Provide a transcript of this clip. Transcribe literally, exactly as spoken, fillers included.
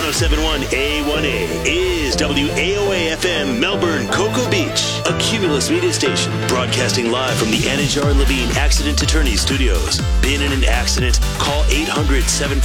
oh seven point one A one A is W A O A F M Melbourne, Cocoa Beach, a Cumulus media station, broadcasting live from the Anajar Levine Accident Attorney Studios. Been in an accident? Call eight hundred, seven